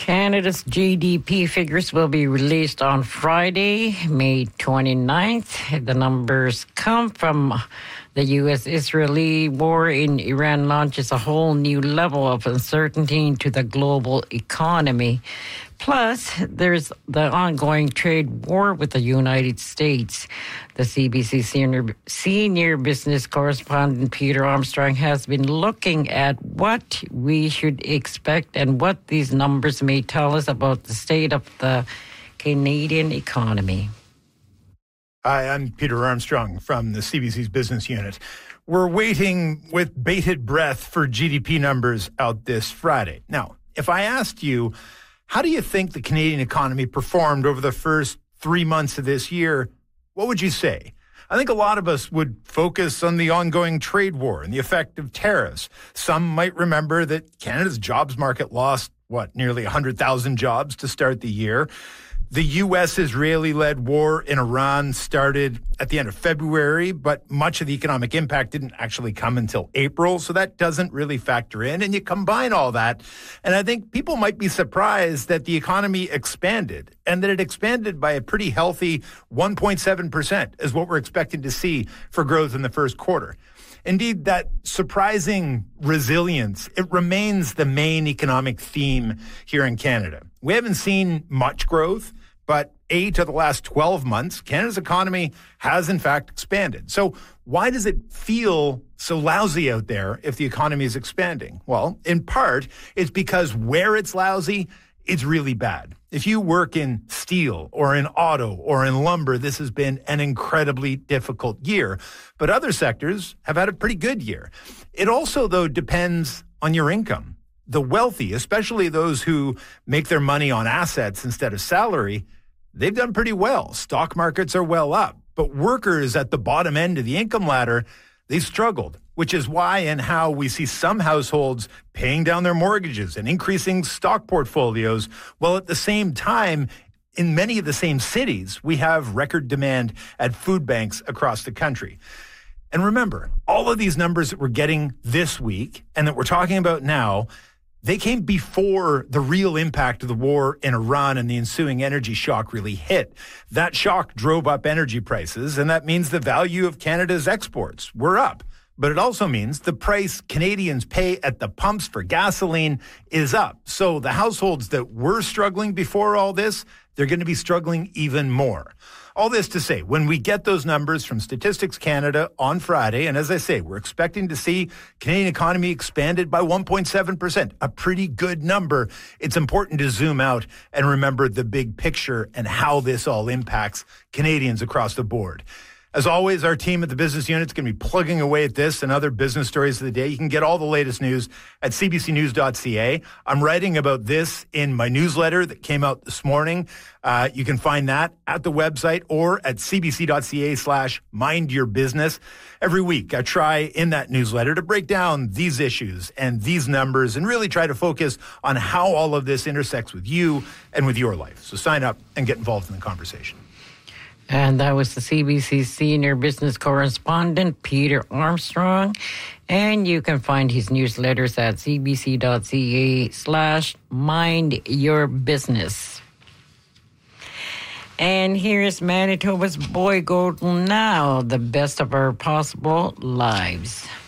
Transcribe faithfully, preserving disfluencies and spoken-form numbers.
Canada's G D P figures will be released on Friday, May twenty-ninth. The numbers come from the U S-Israeli war in Iran launches a whole new level of uncertainty into the global economy. Plus, there's the ongoing trade war with the United States. The C B C senior, senior business correspondent Peter Armstrong has been looking at what we should expect and what these numbers may tell us about the state of the Canadian economy. Hi, I'm Peter Armstrong from the C B C's business unit. We're waiting with bated breath for G D P numbers out this Friday. Now, if I asked you, how do you think the Canadian economy performed over the first three months of this year? What would you say? I think a lot of us would focus on the ongoing trade war and the effect of tariffs. Some might remember that Canada's jobs market lost, what, nearly one hundred thousand jobs to start the year. The U S-Israeli-led war in Iran started at the end of February, but much of the economic impact didn't actually come until April, so that doesn't really factor in. And you combine all that, and I think people might be surprised that the economy expanded, and that it expanded by a pretty healthy one point seven percent is what we're expecting to see for growth in the first quarter. Indeed, that surprising resilience, it remains the main economic theme here in Canada. We haven't seen much growth, but eight of the last twelve months, Canada's economy has in fact expanded. So why does it feel so lousy out there if the economy is expanding? Well, in part, it's because where it's lousy, it's really bad. If you work in steel or in auto or in lumber, this has been an incredibly difficult year. But other sectors have had a pretty good year. It also, though, depends on your income. The wealthy, especially those who make their money on assets instead of salary, they've done pretty well. Stock markets are well up. But workers at the bottom end of the income ladder, they've struggled, which is why and how we see some households paying down their mortgages and increasing stock portfolios, while at the same time, in many of the same cities, we have record demand at food banks across the country. And remember, all of these numbers that we're getting this week and that we're talking about now, they came before the real impact of the war in Iran and the ensuing energy shock really hit. That shock drove up energy prices, and that means the value of Canada's exports were up. But it also means the price Canadians pay at the pumps for gasoline is up. So the households that were struggling before all this, they're going to be struggling even more. All this to say, when we get those numbers from Statistics Canada on Friday, and as I say, we're expecting to see Canadian economy expanded by one point seven percent, a pretty good number. It's important to zoom out and remember the big picture and how this all impacts Canadians across the board. As always, our team at the business unit is going to be plugging away at this and other business stories of the day. You can get all the latest news at c b c news dot c a. I'm writing about this in my newsletter that came out this morning. Uh, you can find that at the website or at c b c dot c a slash mind your business. Every week, I try in that newsletter to break down these issues and these numbers and really try to focus on how all of this intersects with you and with your life. So sign up and get involved in the conversation. And that was the C B C senior business correspondent, Peter Armstrong. And you can find his newsletters at c b c dot c a slash mind your business. And here's Manitoba's Boy Gordon now, the best of our possible lives.